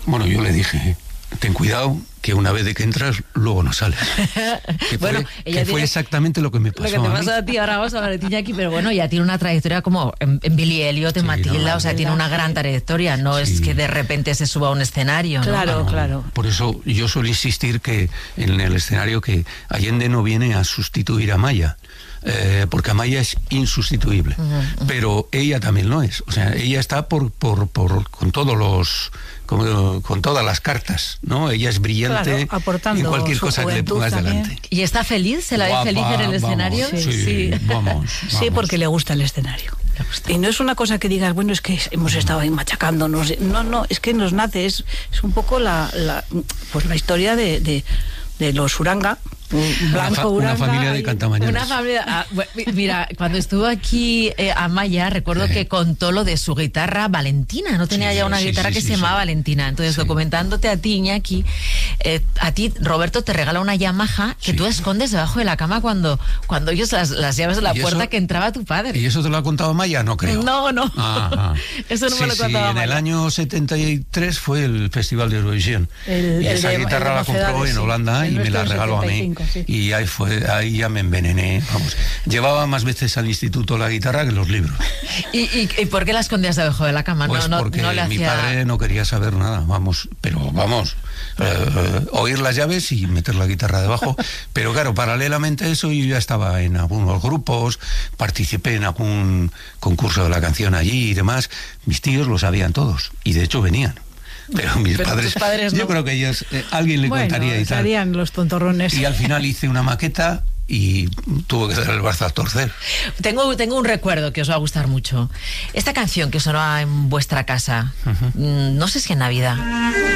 Bueno, yo le dije, ten cuidado, que una vez de que entras, luego no sales. Que Bueno, fue, ella que fue tiene- exactamente lo que me pasó Lo que te a mí. pasa a ti, ahora vamos a hablar de ti, Iñaki, pero bueno, ya tiene una trayectoria como en Billy Elliot, en Sí, Matilda, no, o sea, no, tiene una gran trayectoria, no es Sí. que de repente se suba a un escenario, ¿no? Claro, No, claro. Por eso yo suelo insistir que en el escenario que Allende no viene a sustituir a Maya, porque Amaya es insustituible, pero ella también lo es. O sea, ella está con todos los con todas las cartas, ¿no? Ella es brillante Claro, aportando en cualquier su cosa que le juventud pongas también. delante. ¿Y está feliz? ¿Se la ve Guapa, feliz en el escenario? Vamos, sí, vamos. Sí, porque le gusta el escenario. Y no es una cosa que digas, bueno, es que hemos estado ahí machacándonos. No, es que nos nace, es un poco la historia de los Uranga, Blanco una Uranga. familia de y- cantamañanas. Una familia. Mira, cuando estuvo aquí Amaya, recuerdo que contó lo de su guitarra Valentina. No tenía Sí, ya una sí, guitarra sí, que sí, se llamaba sí. Valentina. Entonces, Sí. documentándote a ti, Iñaki, a ti, Roberto, te regala una Yamaha que Sí. tú escondes debajo de la cama cuando ellos las llaves de la ¿Y puerta eso? que entraba tu padre. ¿Y eso te lo ha contado Maya? No creo. No. Ajá. Eso no me lo Sí, contaba en el Maya. año 73 fue el Festival de Eurovisión. y el esa de- guitarra el de la compró Mocedades, en sí. Holanda El y me nuestro la del regaló a mí. 75, sí. Y ahí ya me envenené. Vamos, llevaba más veces al instituto la guitarra que los libros. ¿Y por qué la escondías debajo de la cama? Pues porque no le mi hacía... padre no quería saber nada, oír las llaves y meter la guitarra debajo. Pero claro, paralelamente a eso yo ya estaba en algunos grupos, participé en algún concurso de la canción allí y demás. Mis tíos lo sabían todos y de hecho venían. Pero mis Pero padres, tus padres no. yo creo que ellos, alguien le Bueno, contaría y tal. serían los tontorrones. Y al final hice una maqueta y tuvo que dar el brazo a torcer. Tengo un recuerdo que os va a gustar mucho. Esta canción que sonaba en vuestra casa, no sé si en Navidad.